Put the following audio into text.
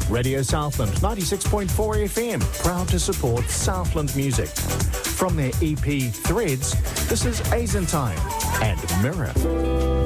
Radio Southland 96.4 FM, proud to support Southland music. From their EP Threads, this is Azentime and Mirror.